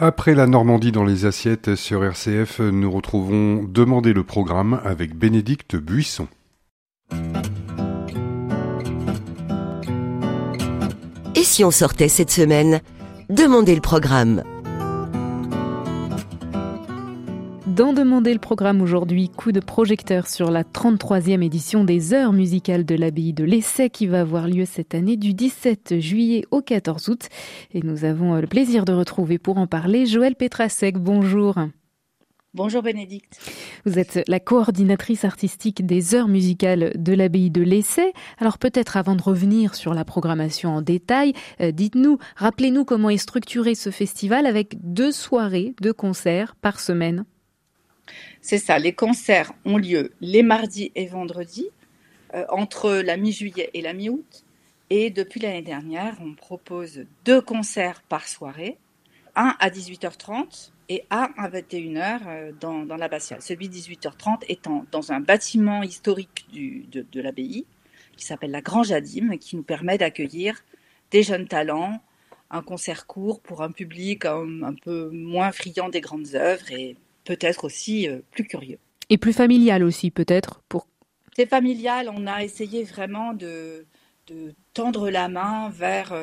Après la Normandie dans les assiettes sur RCF, nous retrouvons Demander le programme avec Bénédicte Buisson. Et si on sortait cette semaine ? Demandez le programme. Dans Demander le programme aujourd'hui, coup de projecteur sur la 33e édition des Heures musicales de l'abbaye de Lessay qui va avoir lieu cette année du 17 juillet au 14 août. Et nous avons le plaisir de retrouver pour en parler Joëlle Petrasek. Bonjour. Bonjour Bénédicte. Vous êtes la coordinatrice artistique des Heures musicales de l'abbaye de Lessay. Alors peut-être avant de revenir sur la programmation en détail, dites-nous, rappelez-nous comment est structuré ce festival avec 2 soirées de concerts par semaine. C'est ça, les concerts ont lieu les mardis et vendredis, entre la mi-juillet et la mi-août. Et depuis l'année dernière, on propose 2 concerts par soirée, un à 18h30 et un à 21h dans l'abbatiale. Celui de 18h30 étant dans un bâtiment historique de l'abbaye qui s'appelle la Grange à Dîmes, qui nous permet d'accueillir des jeunes talents, un concert court pour un public un peu moins friand des grandes œuvres et peut-être aussi plus curieux. Et plus familial aussi peut-être pour... C'est familial, on a essayé vraiment de tendre la main vers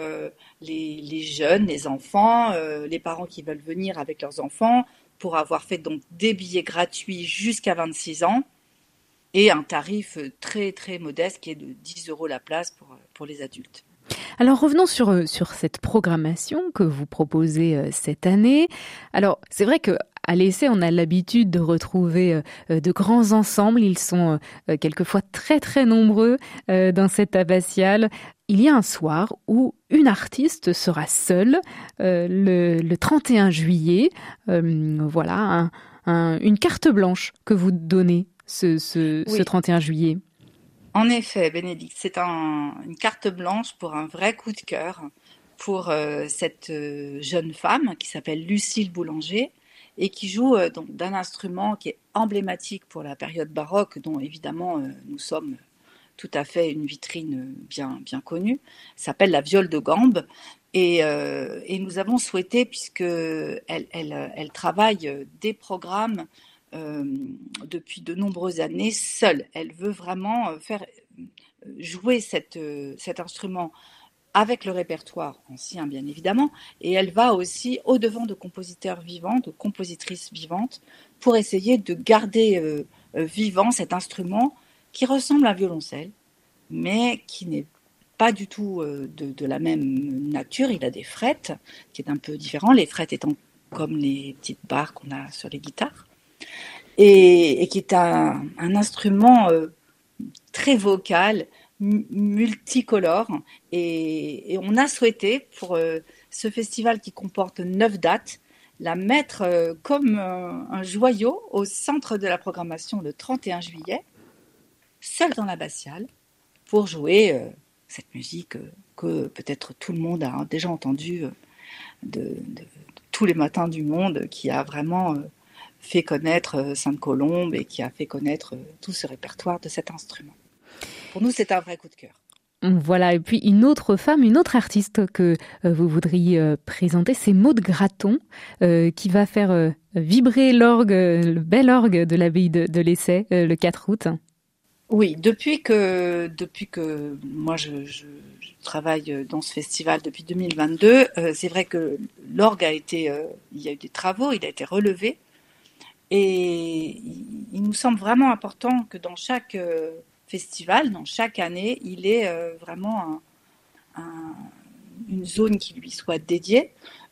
les jeunes, les enfants, les parents qui veulent venir avec leurs enfants pour avoir fait donc des billets gratuits jusqu'à 26 ans et un tarif très très modeste qui est de 10 € la place pour les adultes. Alors revenons sur cette programmation que vous proposez cette année. Alors c'est vrai que à Lessay, on a l'habitude de retrouver de grands ensembles. Ils sont quelquefois très très nombreux dans cette abbatiale. Il y a un soir où une artiste sera seule le 31 juillet. Voilà une carte blanche que vous donnez ce 31 juillet. En effet, Bénédicte, c'est une carte blanche pour un vrai coup de cœur pour cette jeune femme qui s'appelle Lucille Boulanger et qui joue donc d'un instrument qui est emblématique pour la période baroque, dont évidemment nous sommes tout à fait une vitrine bien connue. Ça s'appelle la viole de gambe et nous avons souhaité, puisque elle travaille des programmes depuis de nombreuses années seule. Elle veut vraiment faire jouer cet instrument avec le répertoire ancien bien évidemment, et elle va aussi au-devant de compositeurs vivants, de compositrices vivantes, pour essayer de garder vivant cet instrument qui ressemble à un violoncelle, mais qui n'est pas du tout de la même nature. Il a des frettes, qui est un peu différent, les frettes étant comme les petites barres qu'on a sur les guitares, et qui est un instrument très vocal, multicolore, et on a souhaité pour ce festival qui comporte 9 dates la mettre comme un joyau au centre de la programmation le 31 juillet, seule dans l'abbatiale, pour jouer cette musique que peut-être tout le monde a déjà entendue de tous les matins du monde, qui a vraiment fait connaître Sainte-Colombe et qui a fait connaître tout ce répertoire de cet instrument. Pour nous, c'est un vrai coup de cœur. Voilà, et puis une autre femme, une autre artiste que vous voudriez présenter, c'est Maude Graton, qui va faire vibrer l'orgue, le bel orgue de l'abbaye de Lessay, le 4 août. Oui, depuis que moi je travaille dans ce festival depuis 2022, c'est vrai que l'orgue il y a eu des travaux, il a été relevé, et il nous semble vraiment important que dans chaque festival, dans chaque année, il ait vraiment une zone qui lui soit dédiée,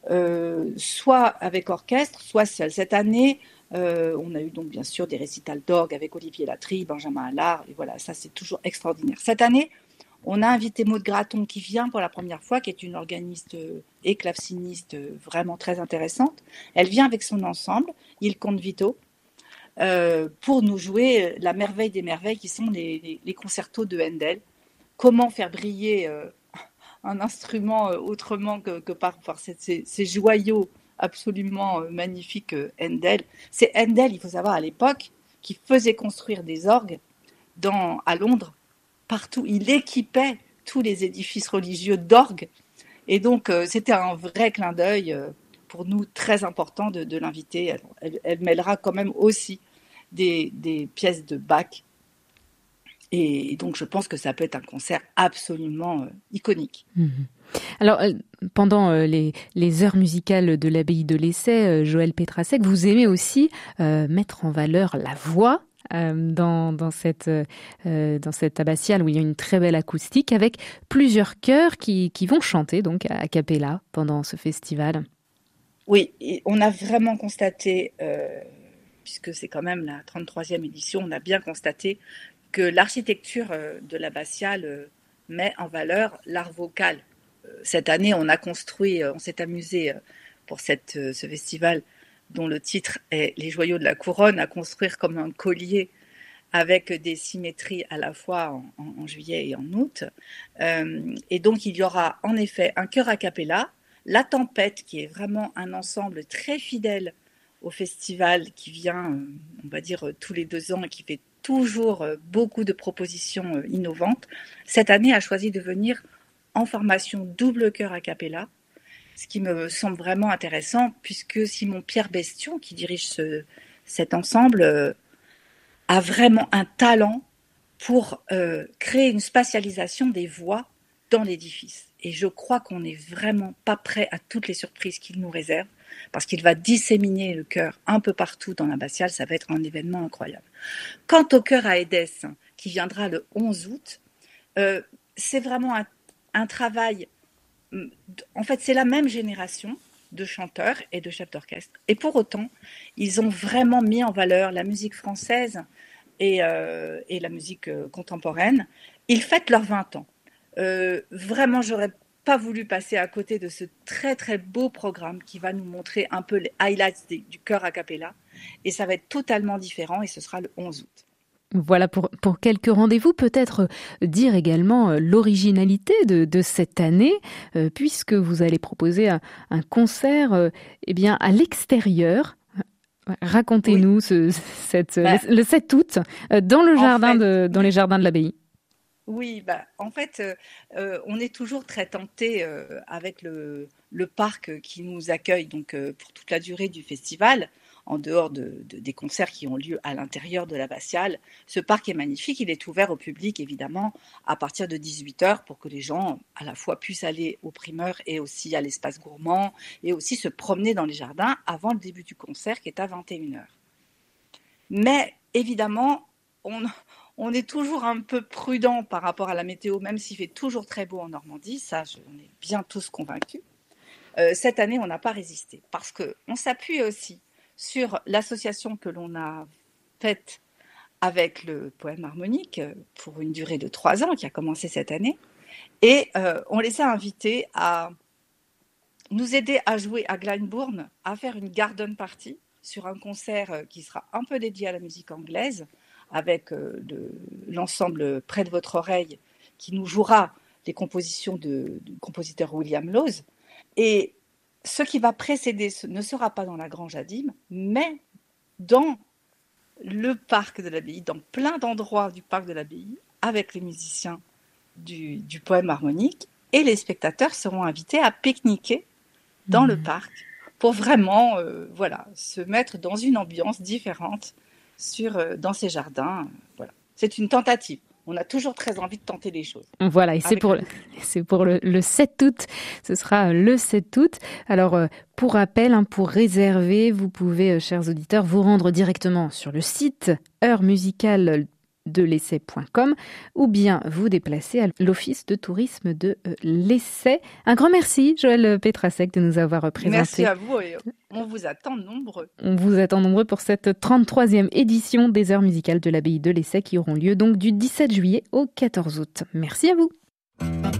soit avec orchestre, soit seul. Cette année, on a eu donc bien sûr des récitals d'orgue avec Olivier Latry, Benjamin Allard, et voilà, ça c'est toujours extraordinaire. Cette année, on a invité Maude Graton qui vient pour la première fois, qui est une organiste et claveciniste vraiment très intéressante. Elle vient avec son ensemble, Il Conte Vito, pour nous jouer la merveille des merveilles qui sont les concertos de Handel. Comment faire briller un instrument autrement que par ces joyaux absolument magnifiques Handel. C'est Handel, il faut savoir, à l'époque, qui faisait construire des orgues à Londres, partout. Il équipait tous les édifices religieux d'orgues. Et donc, c'était un vrai clin d'œil pour nous très important de l'inviter. Elle mêlera quand même aussi des pièces de Bach. Et donc, je pense que ça peut être un concert absolument iconique. Alors, pendant les heures musicales de l'abbaye de Lessay, Joëlle Petrasek, vous aimez aussi mettre en valeur la voix dans cette abbatiale où il y a une très belle acoustique avec plusieurs chœurs qui vont chanter donc a cappella pendant ce festival. Oui, et on a vraiment constaté, puisque c'est quand même la 33e édition, on a bien constaté que l'architecture de l'abbatiale met en valeur l'art vocal. Cette année, on s'est amusé pour ce festival dont le titre est Les joyaux de la couronne, à construire comme un collier avec des symétries à la fois en juillet et en août. Et donc, il y aura en effet un chœur a cappella, La Tempête, qui est vraiment un ensemble très fidèle au festival, qui vient, on va dire, tous les 2 ans et qui fait toujours beaucoup de propositions innovantes. Cette année, a choisi de venir en formation double chœur a cappella, ce qui me semble vraiment intéressant, puisque Simon-Pierre Bestion, qui dirige cet ensemble, a vraiment un talent pour créer une spatialisation des voix dans l'édifice. Et je crois qu'on n'est vraiment pas prêt à toutes les surprises qu'il nous réserve, parce qu'il va disséminer le chœur un peu partout dans l'abbatiale. Ça va être un événement incroyable. Quant au chœur à Édesse, qui viendra le 11 août, c'est vraiment un travail. En fait, c'est la même génération de chanteurs et de chefs d'orchestre. Et pour autant, ils ont vraiment mis en valeur la musique française et la musique contemporaine. Ils fêtent leurs 20 ans. Vraiment, j'aurais pas voulu passer à côté de ce très très beau programme qui va nous montrer un peu les highlights du chœur a cappella. Et ça va être totalement différent et ce sera le 11 août. Voilà pour quelques rendez-vous. Peut-être dire également l'originalité de cette année, puisque vous allez proposer un concert à l'extérieur. Racontez-nous le 7 août dans le jardin dans les jardins de l'abbaye. Oui, en fait, on est toujours très tenté avec le parc qui nous accueille donc pour toute la durée du festival, en dehors des concerts qui ont lieu à l'intérieur de l'abbatiale. Ce parc est magnifique, il est ouvert au public évidemment à partir de 18h pour que les gens à la fois puissent aller au primeur et aussi à l'espace gourmand et aussi se promener dans les jardins avant le début du concert qui est à 21h. Mais évidemment, on est toujours un peu prudent par rapport à la météo, même s'il fait toujours très beau en Normandie, ça, on est bien tous convaincus. Cette année, on n'a pas résisté, parce qu'on s'appuie aussi sur l'association que l'on a faite avec le poème harmonique pour une durée de 3 ans, qui a commencé cette année, et on les a invités à nous aider à jouer à Glyndebourne, à faire une garden party sur un concert qui sera un peu dédié à la musique anglaise, avec l'ensemble Près de votre oreille, qui nous jouera les compositions du compositeur William Lowes. Et ce qui va précéder ne sera pas dans la Grange à Dîmes, mais dans le parc de l'abbaye, dans plein d'endroits du parc de l'abbaye, avec les musiciens du poème harmonique. Et les spectateurs seront invités à pique-niquer dans le parc pour vraiment se mettre dans une ambiance différente dans ces jardins. Voilà. C'est une tentative. On a toujours très envie de tenter les choses. Voilà, et c'est pour le 7 août. Ce sera le 7 août. Alors, pour rappel, pour réserver, vous pouvez, chers auditeurs, vous rendre directement sur le site heure-musicale-de-Lessay.com ou bien vous déplacer à l'Office de tourisme de Lessay. Un grand merci, Joëlle Petrasek, de nous avoir présenté. Merci à vous et on vous attend nombreux. On vous attend nombreux pour cette 33e édition des Heures musicales de l'abbaye de Lessay qui auront lieu donc du 17 juillet au 14 août. Merci à vous.